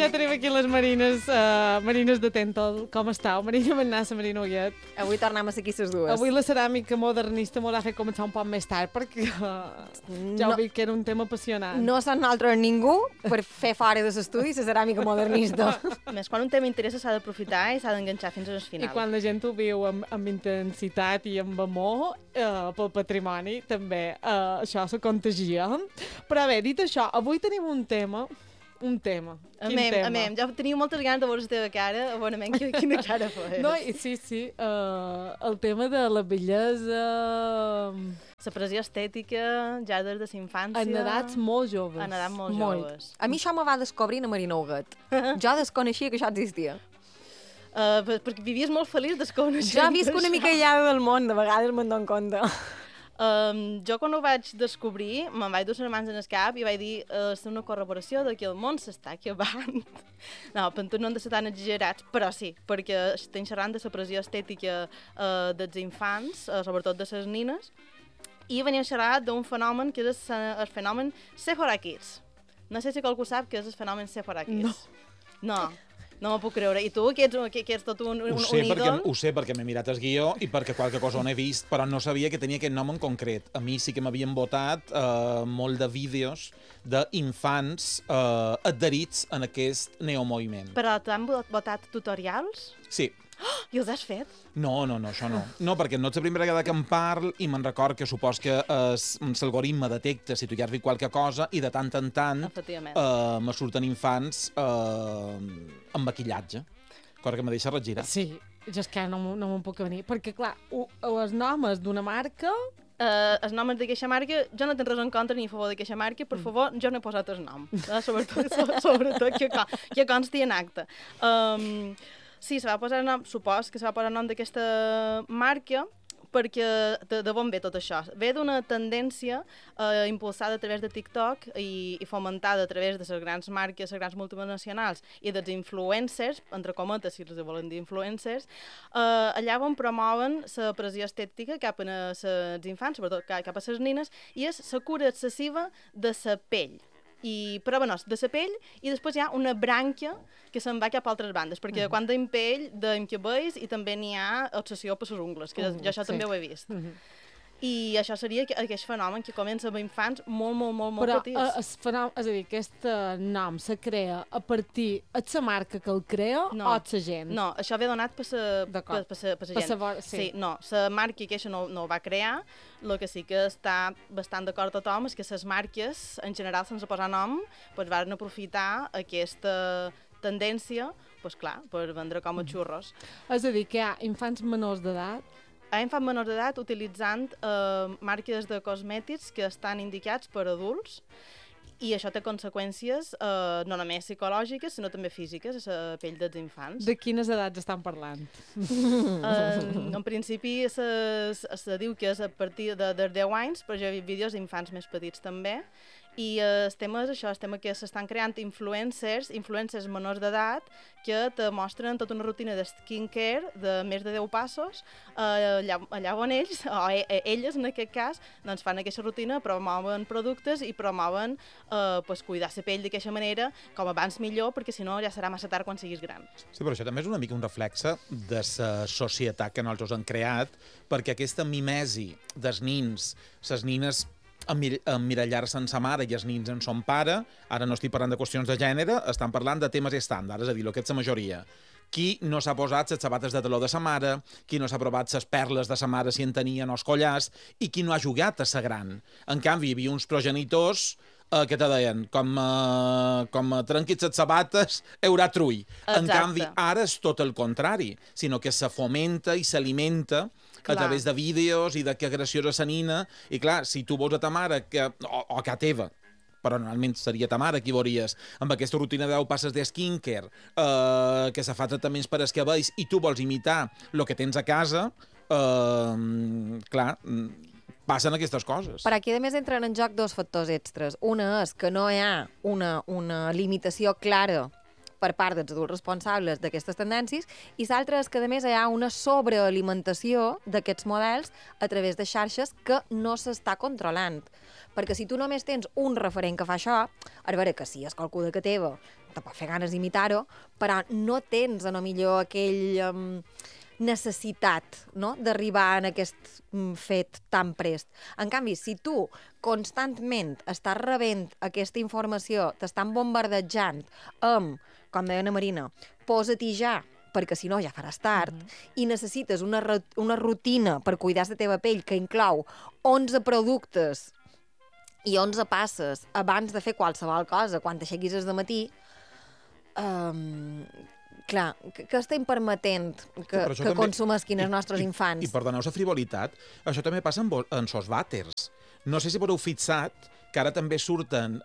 ja tenim aquí les Marines de Tentol. Com estàu? Marina Manassa, Marina Huguet. Avui tornem a ser aquí les dues. Avui la ceràmica modernista m'ho ha fet començar un poc més tard perquè ja ho dic que era un tema apassionant. No som nosaltres ningú per fer fora de l'estudi la ceràmica modernista. A més, quan un tema interessa s'ha d'aprofitar i s'ha d'enganxar fins al final. I quan la gent ho viu amb intensitat i amb amor pel patrimoni, també això se contagia. Però bé, dit això, avui tenim un tema. Quin tema? Ja tenia moltes ganes de veure la teva cara, a veure quina cara fas. No, sí, el tema de la bellesa... La pressió estètica, ja des de la infància... En edats molt joves. En edats molt joves. A mi això me va descobrir a Marina Huguet. Jo desconeixia que això existia. Perquè vivies molt feliç desconeixent. Jo visc una mica aïllada del món, de vegades me'n dono compte. Jo quan ho vaig descobrir me'n vaig dur les mans en el cap i vaig dir és una corroboració de que el món s'està acabant. No, per tot no han de ser tan exagerats, però sí, perquè estem xerrant de la pressió estètica dels infants, sobretot de les nines, i venim a xerrar d'un fenomen que és el fenomen Sephora Kids. No sé si qualcú sap què és el fenomen Sephora Kids. No m'ho puc creure. I tu, que ets tot un ídol? Ho sé perquè m'he mirat el guió i perquè qualque cosa on he vist, però no sabia que tenia aquest nom en concret. A mi sí que m'havien votat molt de vídeos d'infants adherits en aquest neomoviment. Però t'han votat tutorials? Sí. I els has fet? No, això no. No, perquè no és la primera vegada que em parlo i me'n record que supos que l'algoritme detecta si tu ja has vist qualque cosa i de tant en tant me surten infants amb maquillatge, cosa que me deixa regirar. Sí, jo és que no me'n puc venir, perquè clar, els noms d'una marca... Els noms d'aquesta marca, jo no tinc res en contra ni a favor d'aquesta marca, per favor, jo no he posat el nom, sobretot que consti en acte. Sí, se va posar nom, supos que se va posar nom d'aquesta marca perquè de on ve tot això? Ve d'una tendència impulsada a través de TikTok i fomentada a través de les grans marques, les grans multinacionals i dels influencers, entre cometes, si els volen dir influencers, allà on promouen la pressió estètica cap a els infants, sobretot cap a les nines, i és la cura excessiva de la pell. Però bueno, de la pell, i després hi ha una branca que se'n va cap a altres bandes, perquè quan deim pell, deim cabells, i també n'hi ha obsessió per les ungles, que jo això també ho he vist. I això seria aquest fenomen que comença amb infants molt petits. Però, és a dir, aquest nom se crea a partir... És la marca que el crea o és la gent? No, això ve donat per la gent. Sí, no, la marca que això no ho va crear, el que sí que està bastant d'acord tothom és que les marques, en general, sense posar nom, van aprofitar aquesta tendència, clar, per vendre com a xurros. És a dir, que hi ha infants menors d'edat infants menors d'edat utilitzant marques de cosmètics que estan indicats per adults, i això té conseqüències no només psicològiques, sinó també físiques a la pell dels infants. De quines edats estan parlant? En principi se diu que és a partir de 10 anys, però jo he vist vídeos d'infants més petits també, i el tema és això, el tema que s'estan creant influencers menors d'edat que te mostren tota una rutina de skincare de més de 10 passos, allà on ells, o elles en aquest cas, doncs fan aquesta rutina, promouen productes i promouen cuidar la pell d'aquesta manera, com abans millor, perquè si no ja serà massa tard quan siguis gran. Sí, però això també és una mica un reflexe de la societat que nosaltres han creat, perquè aquesta mimesi dels nins, les nines emmirallar-se en sa mare i els nins en son pare, ara no estic parlant de qüestions de gènere, estan parlant de temes estàndards, és a dir, el que és la majoria. Qui no s'ha posat les sabates de taló de sa mare, qui no s'ha provat les perles de sa mare si en tenien els collars, i qui no ha jugat a sa gran. En canvi, hi havia uns progenitors que te deien, com trenquis les sabates, haurà trull. En canvi, ara és tot el contrari, sinó que se fomenta i s'alimenta a través de vídeos i de que graciosa sa nina, i clar, si tu vols a ta mare, o que a teva, però normalment seria ta mare qui veuries, amb aquesta rutina de 10 passes de skincare, que se fa tractaments per als cabells, i tu vols imitar el que tens a casa, clar, passen aquestes coses. Per aquí, a més, entren en joc dos factors extras. Una és que no hi ha una limitació clara per part dels adults responsables d'aquestes tendències, i l'altre és que, a més, hi ha una sobrealimentació d'aquests models a través de xarxes que no s'està controlant. Perquè si tu només tens un referent que fa això, a veure que sí, és qualcú de que teva, te pot fer ganes d'imitar-ho, però no tens, a no millor, aquell necessitat, no?, d'arribar en aquest fet tan prest. En canvi, si tu constantment estàs rebent aquesta informació, t'estan bombardejant amb, com deia Ana Marina, posa-t'hi ja, perquè si no ja faràs tard, i necessites una rutina per cuidar la teva pell que inclou 11 productes i 11 passes abans de fer qualsevol cosa quan t'aixequis de matí, clar, que estem permetent que consumesquin els nostres infants? I perdoneu la frivolitat, això també passa en sos vàters. No sé si haureu fixat que ara també surten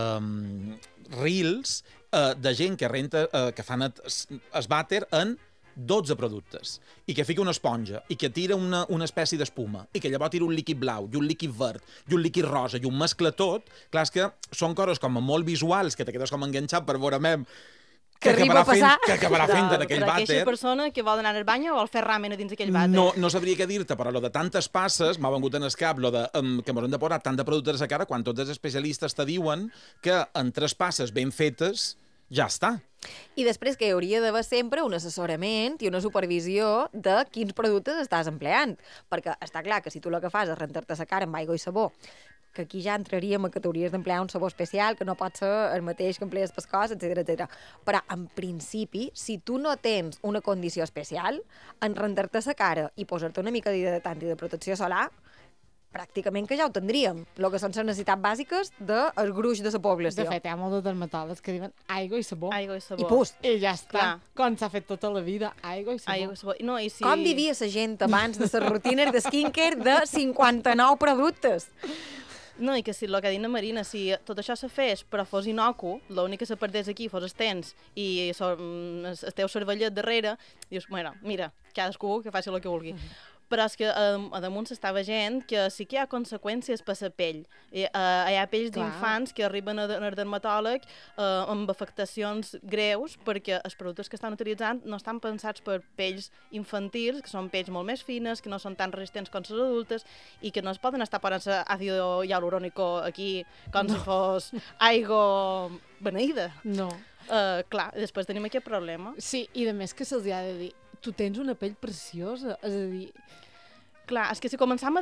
reels de gent que fan es vàter en 12 productes, i que fica una esponja, i que tira una espècie d'espuma, i que llavors tira un líquid blau, i un líquid verd, i un líquid rosa, i un mescla tot. Clar, és que són coses com molt visuals, que te quedes com enganxat per veure que arriba a passar. Que acabarà fent en aquell vàter. Però aquella persona que vol anar al bany o vol fer ramen a dins aquell vàter. No sabria què dir-te, però lo de tantes passes m'ha vengut en el cap, lo de que ens hem de posar tant de productes a cara quan tots els especialistes te diuen que en 3 passes ben fetes ja està. I després que hi hauria d'haver sempre un assessorament i una supervisió de quins productes estàs empleant. Perquè està clar que si tu el que fas és rentar-te la cara amb aigua i sabó, que aquí ja entraríem a categories d'emplear un sabó especial, que no pot ser el mateix que emplees per cos, etc. Però, en principi, si tu no tens una condició especial, en rentar-te la cara i posar-te una mica d'hidratant i de protecció solar, pràcticament que ja ho tindríem. El que són les necessitats bàsiques del gruix de la població. De fet, hi ha molts dermatòlegs que diuen aigua i sabó. Aigua i sabó. I pust. I ja està. Clar. Com s'ha fet tota la vida, aigua i sabó. Aigua i sabó. No, i si... Com vivia la gent abans de les rutines de skincare de 59 productes? No, i que si el que ha dit la Marina, si tot això se fes però fos inocu, l'únic que se perdés aquí fos els tens i el teu cervellet darrere, dius, bueno, mira, cadascú que faci el que vulgui. Però és que a damunt s'està veient que sí que hi ha conseqüències per la pell. Hi ha pells d'infants que arriben al dermatòleg amb afectacions greus perquè els productes que estan utilitzant no estan pensats per pells infantils, que són pells molt més fines, que no són tan resistents com les adultes i que no es poden estar posant àcido hialurónico aquí com si fos aigua beneïda. No. Clar, després tenim aquest problema. Sí, i a més que se'ls ha de dir, tu tens una pell preciosa, és a dir... Clar, és que si començam a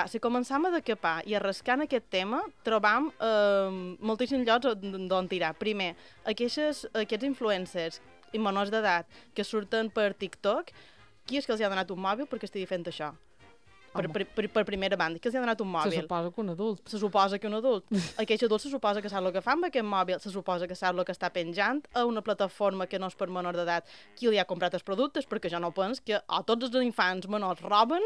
decapar i a rascar en aquest tema, trobam moltíssims llocs d'on tirar. Primer, aquests influencers i menors d'edat que surten per TikTok, qui és que els ha donat un mòbil perquè estigui fent això? Per primera banda, qui els ha donat un mòbil? Se suposa que un adult. Se suposa que un adult. Aquell adult se suposa que sap el que fa amb aquest mòbil, se suposa que sap el que està penjant a una plataforma que no és per menor d'edat. Qui li ha comprat els productes? Perquè jo no penso que tots els infants menors roben,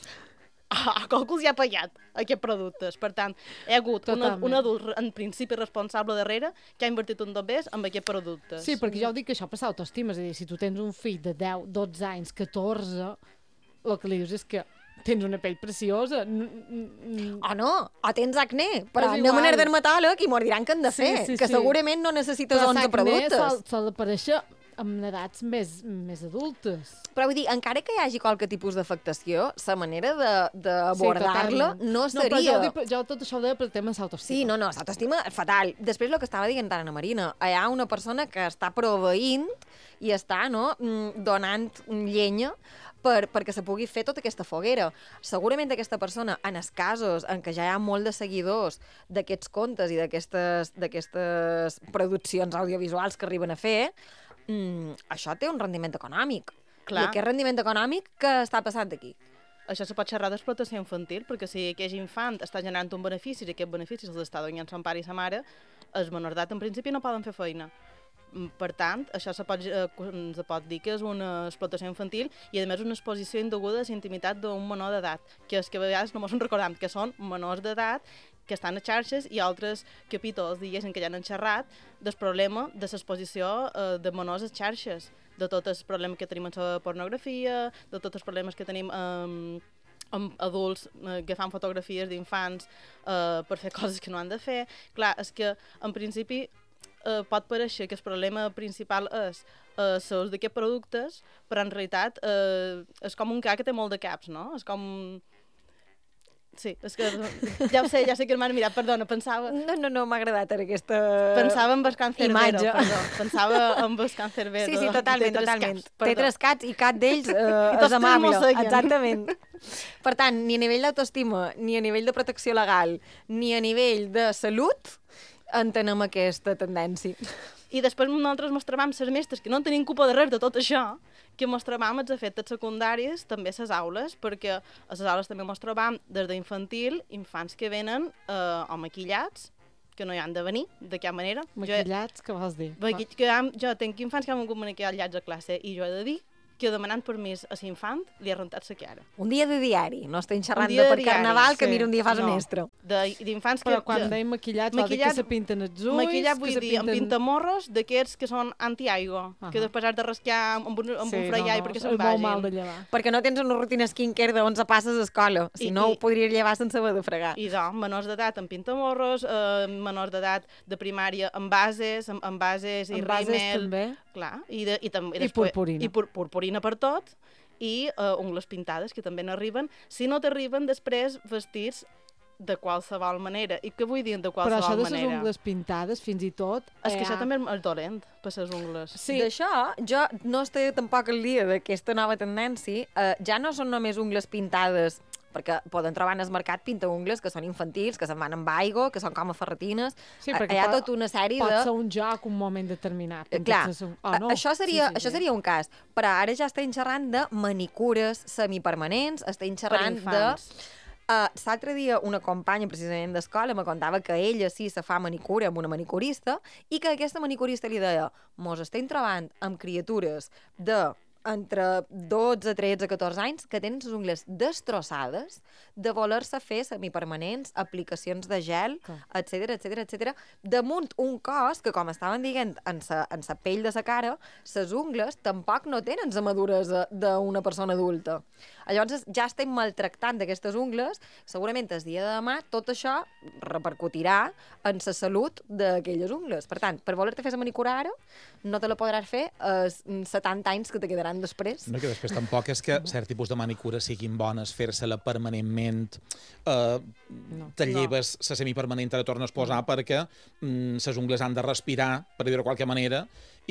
a qualcú els hi ha pagat aquests productes. Per tant, hi ha hagut un adult en principi responsable darrere que ha invertit un dobbers amb aquests productes. Sí, perquè ja ho dic que això passa autoestima, és a dir, si tu tens un fill de 10, 12 anys, 14, el que li dius és que tens una pell preciosa. O no, o tens acné, però anem a anar dermatòleg i m'ho diran que han de fer, que segurament no necessites 11 productes. Però l'acné s'ha d'aparèixer amb edats més adultes. Però vull dir, encara que hi hagi qualque tipus d'afectació, la manera d'abordar-la no seria... No, però jo tot això ho deia per tema de l'autoestima. Sí, no, l'autoestima és fatal. Després, el que estava dient Ana Marina, hi ha una persona que està proveint i està donant llenya perquè se pugui fer tota aquesta foguera. Segurament aquesta persona, en els casos en què ja hi ha molt de seguidors d'aquests contes i d'aquestes produccions audiovisuals que arriben a fer, això té un rendiment econòmic. Clar. I aquest rendiment econòmic, què està passant aquí? Això se pot xerrar d'explotació infantil, perquè si aquell infant està generant un benefici i aquest benefici se'ls està donant son pare i sa mare, els menors d'edat en principi no poden fer feina. Per tant, això se pot dir que és una explotació infantil i, a més, una exposició indeguda a la intimitat d'un menor d'edat, que és que a vegades no ens recordem que són menors d'edat que estan a xarxes i altres capítols, diguéssim, que ja han xerrat del problema de l'exposició de menors a xarxes, de tots els problemes que tenim amb la pornografia, de tots els problemes que tenim amb adults que fan fotografies d'infants per fer coses que no han de fer. Clar, és que, en principi, pot parèixer que el problema principal és l'ús d'aquests productes, però en realitat és com un ca que té molt de caps, no? És com... Sí, és que ja ho sé que m'han mirat, perdona, pensava... No, m'ha agradat aquesta Pensava en el cancerbero, imatge. perdó. Pensava en el cancerbero. Sí, totalment. Té 3 cats i cap d'ells tots és amable. tenim el Exactament. Per tant, ni a nivell d'autoestima, ni a nivell de protecció legal, ni a nivell de salut, entenem aquesta tendència. I després nosaltres mos trobam les mestres que no tenim culpa de res de tot això, que mos trobam els efectes secundaris també a les aules, perquè a les aules també mos trobam des d'infantil infants que venen o maquillats, que no hi han de venir, de cap manera. Maquillats, què vols dir? Jo tinc infants que han vingut maquillats a classe i jo he de dir que demanant permís a l'infant li ha rentat la cara. Un dia de diari, no estem xerrant de per Carnaval, que mira un dia fas un estro. D'infants que... Però quan deim maquillats, vol dir que se pinten els ulls... Maquillat vull dir amb pintamorros d'aquests que són anti-aigua, que després has de rascar amb un fraiall perquè se'n vagin. És molt mal de llevar. Perquè no tens una rutina skincare de 11 passes a escola, si no ho podries llevar sense haver de fregar. I menors d'edat amb pintamorros, menors d'edat de primària amb bases i rímel... Amb bases també. Clar, i purpurina. I purpurina per tot, i ungles pintades, que també n'arriben. Si no t'arriben, després vestits de qualsevol manera. I què vull dir de qualsevol manera? Però això de les ungles pintades, fins i tot... És que això també és dolent, per les ungles. Sí. D'això, jo no estic tampoc al dia d'aquesta nova tendència. Ja no són només ungles pintades, perquè poden trobar en el mercat pintaungles que són infantils, que se'n van amb aigua, que són com a ferretines. Sí, perquè hi ha tota una sèrie pot ser un joc, un moment determinat. Clar, això seria un cas. Però ara ja estem xerrant de manicures semipermanents, estem xerrant de... L'altre dia una companya precisament d'escola me contava que ella sí se fa manicura amb una manicurista i que aquesta manicurista li deia: mos estem trobant amb criatures entre 12, 13, 14 anys que tenen les ungles destrossades de voler-se fer semipermanents, aplicacions de gel, etc, damunt un cos que, com estaven dient, en sa pell de sa cara, ses ungles tampoc no tenen la maduresa d'una persona adulta. Llavors ja estem maltractant d'aquestes ungles, segurament el dia de demà tot això repercutirà en la salut d'aquelles ungles. Per tant, per voler-te fer la manicura ara, no te la podràs fer als 70 anys que te quedaran després. No, que després tampoc és que cert tipus de manicura siguin bones, fer-se-la permanentment, te lleves la semipermanent, te la tornes a posar perquè les ungles han de respirar, per dir-ho de qualque manera,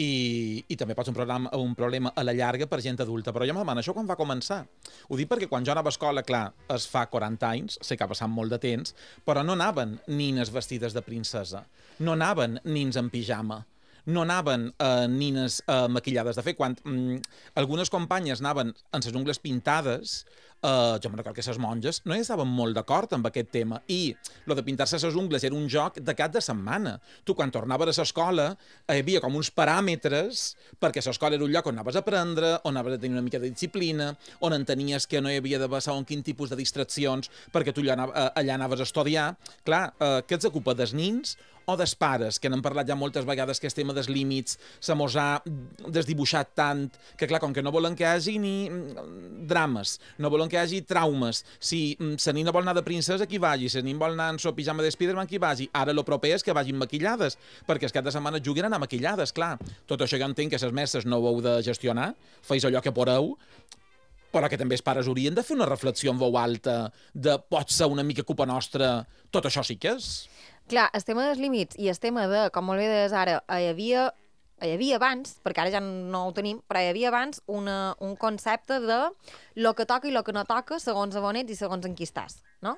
i també pot ser un problema a la llarga per gent adulta. Però jo me demano, això quan va començar? Ho dic perquè quan jo anava a escola, clar, es fa 40 anys, sé que ha passat molt de temps, però no anaven nines vestides de princesa, no anaven nins en pijama, no anaven nines maquillades. De fet, quan algunes companyes anaven amb les ungles pintades, jo me'n recordo que les monges no hi estaven molt d'acord amb aquest tema, i el de pintar-se les ungles era un joc de cap de setmana. Tu, quan tornaves a l'escola, hi havia com uns paràmetres, perquè l'escola era un lloc on anaves a aprendre, on anaves a tenir una mica de disciplina, on entenies que no hi havia d'haver segons quin tipus de distraccions, perquè tu allà anaves a estudiar. Clar, què ets ocupa dels nins o dels pares, que n'hem parlat ja moltes vegades, que el tema dels límits se mos ha desdibuixat tant, que clar, com que no volen que hi hagi ni drames, no volen que hi hagi traumes. Si la nina vol anar de princesa, qui vagi. Si la nina vol anar en el pijama de Spiderman, qui vagi. Ara lo proper és que vagin maquillades, perquè el cap de setmana juguin a anar maquillades, clar. Tot això jo entenc que les mestres no ho heu de gestionar, feis allò que podeu, però que també els pares haurien de fer una reflexió en veu alta de pot ser una mica culpa nostra, tot això sí que és. Clar, el tema dels límits i el tema de, com molt bé deies ara, hi havia abans, perquè ara ja no ho tenim, però hi havia abans un concepte de lo que toca i lo que no toca segons on ets i segons en qui estàs, no?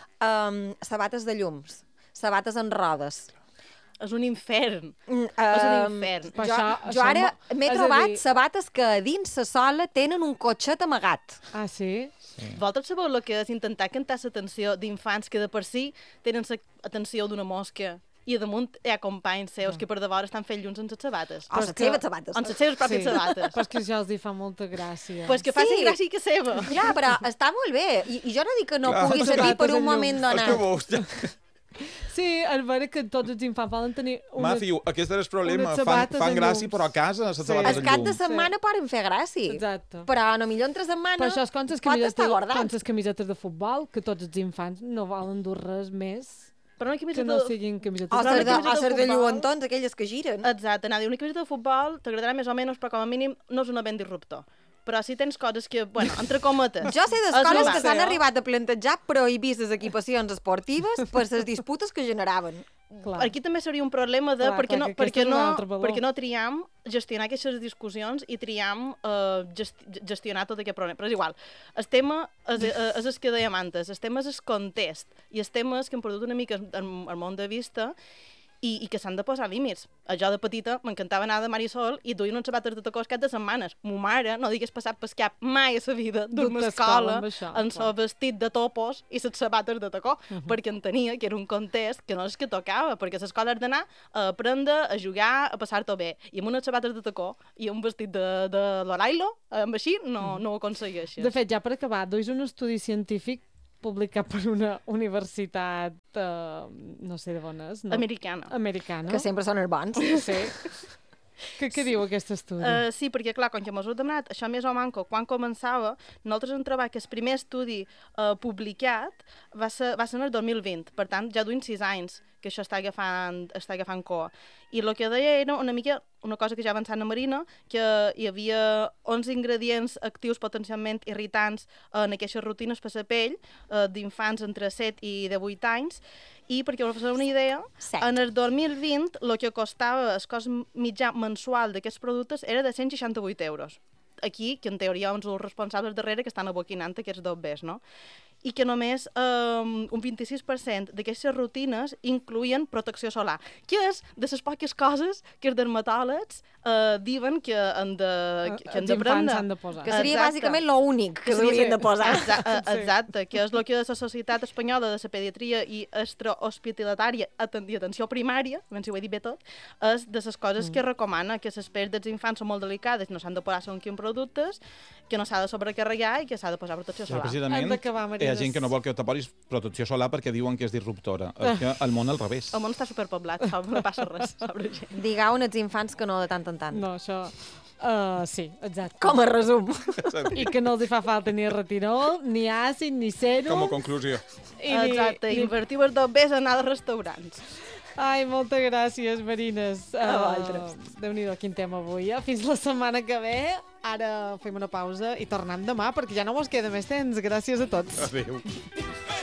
Sabates de llums, sabates en rodes. És un infern. És un infern. Jo ara m'he trobat sabates que a dins la sola tenen un cotxet amagat. Ah, sí? Vosaltres sabeu el que és intentar cantar l'atenció d'infants que de per si tenen l'atenció d'una mosca i a damunt hi ha companys seus que per de vora estan fent llums amb les sabates. O les seves sabates. Amb les seves pròpies sabates. Però és que això els fa molta gràcia. Pues que faci gràcia que seva. Ja, però està molt bé. I jo no dic que no pugui servir per un moment donat. Sí, és vera que tots els infants poden tenir Matthew, aquest és el problema. Fan gràcia, però a casa les sabates de llum. El cap de setmana poden fer gràcia. Exacte. Però potser entre setmana però això és pot estar guardat. com les camisetes de futbol, que tots els infants no volen dur res més Però una Que camiseta... no siguin camisetes. O Però una ser de, camiseta o ser de futbol- lluentons, aquelles que giren. Exacte, anava a dir, una camiseta de futbol t'agradarà més o menys, però com a mínim no és un event disruptor. Però si tens coses que, bueno, entre cometes... Jo sé és d'escoles el que s'han bàsic. arribat a plantejar prohibir les equipacions esportives per les disputes que generaven. Clar. Aquí també seria un problema de Clar, perquè, clar, no, que aquest perquè, és un no, altre valor. perquè no triam gestionar aquestes discussions i triam gestionar tot aquest problema. Però és igual. El tema és el que dèiem antes. El tema és el context. I el tema és que hem perdut una mica el món de vista i que s'han de posar límits. Jo de petita m'encantava anar de Marisol i duien uns sabates de tacó cap de setmanes. Mo mare no digués passat pel cap mai a sa vida d'una escola amb això, amb clar. el vestit de topos i les sabates de tacó, perquè entenia que era un context que no és que tocava, perquè a l'escola has d'anar a aprendre, a jugar, a passar-t'ho bé. I amb unes sabates de tacó i un vestit de l'Orailo, amb així, no ho aconsegueixes. De fet, ja per acabar, duis un estudi científic publicat per una universitat, no sé de on és, no? Americana. Americana. Que sempre són els bons. Sí. Què diu aquest estudi? Sí, perquè, clar, com que mos ho he demanat, això més o manco, quan començava, nosaltres hem trobat que el primer estudi publicat va ser en el 2020, per tant, ja duim 6 anys que això està agafant coa. I el que deia era una mica una cosa que ja avançant a Marina, que hi havia 11 ingredients actius potencialment irritants en aquestes rutines per la pell d'infants entre 7 i 18 anys, i perquè us feu una idea, en el 2020 el que costava el cost mitjà mensual d'aquests productes era de 168 euros. Aquí, que en teoria uns els responsables darrere que estan aboquinant aquests dobbers, no? I que només un 26% d'aquestes rutines incluïen protecció solar, que és de les poques coses que els dermatòlegs diuen que han de Els infants s'han de posar. Que seria bàsicament l'únic que s'haurien de posar. Exacte, que és el que la Societat Espanyola de la Pediatria i Extrahospitalatària i Atenció Primària, ben si ho he dit bé tot, és de les coses que recomana, que les pells dels infants són molt delicades, no s'han de posar segons quins productes, que no s'ha de sobrecarregar i que s'ha de posar protecció solar. Precisament, Hem d'acabar, hi ha gent que no vol que te posis protecció solar perquè diuen que és disruptora. És que el món al revés. El món està superpoblat, no passa res sobre gent. Digueu als infants que no de tant en tant. No, això... sí, exacte. Com a resum. I que no els hi fa falta ni retinol, ni àcid, ni sèrum. Com a conclusió. Exacte, invertiu els dobbers a anar als restaurants. Ai, moltes gràcies, Marines. A vosaltres. Déu-n'hi-do, quin tema avui. Fins la setmana que ve. Ara fem una pausa i tornem demà, perquè ja no mos queda més temps. Gràcies a tots. Adéu.